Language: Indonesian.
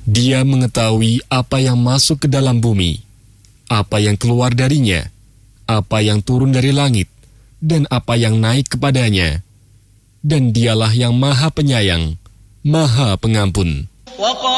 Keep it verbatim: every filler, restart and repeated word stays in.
Dia mengetahui apa yang masuk ke dalam bumi, apa yang keluar darinya, apa yang turun dari langit, dan apa yang naik kepadanya. Dan dialah yang Maha Penyayang, Maha Pengampun.